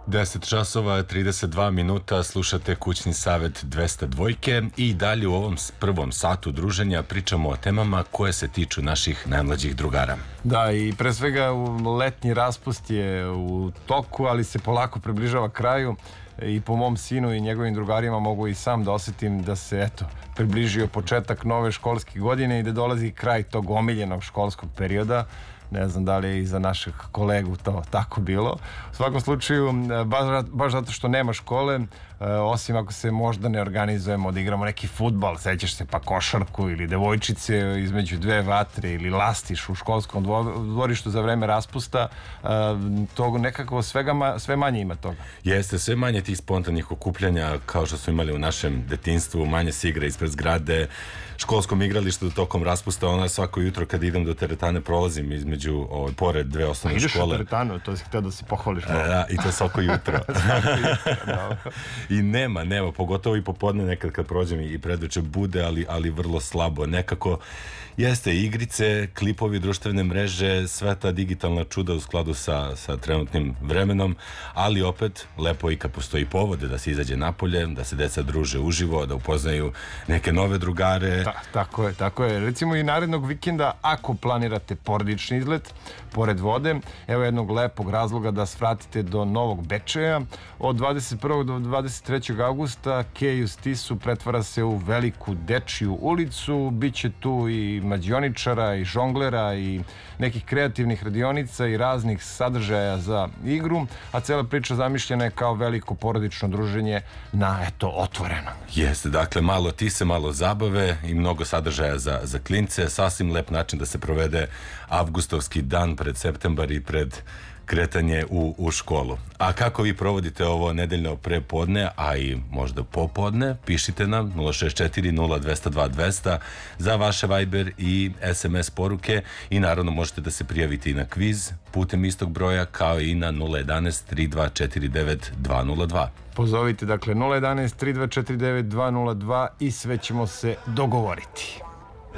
10 časova, 32 minuta, slušate Kućni savet 202 i dalje u ovom prvom satu druženja pričamo o temama koje se tiču naših najmlađih drugara. Da, i pre svega letnji raspust je u toku, ali se polako približava kraju i po mom sinu i njegovim drugarima mogu i sam da osjetim da se, približio početak nove školske godine i da dolazi kraj tog omiljenog školskog perioda. Ne znam da li je i za našeg kolegu to tako bilo. U svakom slučaju, baš zato što nema škole, osim ako se možda ne organizujemo da igramo neki fudbal, sećaš se, pa košarku ili devojčice između dve vatre ili lastiš u školskom dvorištu za vreme raspusta, to nekako sve manje ima toga. Jeste, sve manje tih spontanih okupljanja kao što smo imali u našem detinjstvu, manje se igra ispred zgrade, školskom igralištu tokom raspusta. Ona svako jutro kad idem do teretane prolazim između, pored dve osnovne škole. Ideš u teretanu, to si htio da se pohvališ. Da, i to svako jutro. I nema, pogotovo i popodne nekad kad prođem i predveče bude, ali vrlo slabo. Nekako jeste igrice, klipovi, društvene mreže, sve ta digitalna čuda u skladu sa trenutnim vremenom, ali opet lepo i kad postoji povode da se izađe napolje, da se deca druže uživo, da upoznaju neke nove drugare. Tako je. Recimo i narednog vikenda, ako planirate porodični izlet pored vode, evo jednog lepog razloga da svratite do Novog Bečeja. Od 21. do 23. augusta Kejus Tisu pretvara se u veliku dečiju ulicu. Biće tu i mađioničara i žonglera i nekih kreativnih radionica i raznih sadržaja za igru, a cela priča zamišljena je kao veliko porodično druženje na, otvoreno. Jeste, dakle, malo tise, malo zabave i mnogo sadržaja za klince. Sasvim lep način da se provede avgustovski dan pred septembar i pred kretanje u školu. A kako vi provodite ovo nedeljno prepodne, a i možda popodne, pišite nam 064 0202 200 za vaše Viber i SMS poruke i naravno možete da se prijavite i na kviz putem istog broja kao i na 011 3249 202. Pozovite dakle 011 3249 202 i sve ćemo se dogovoriti.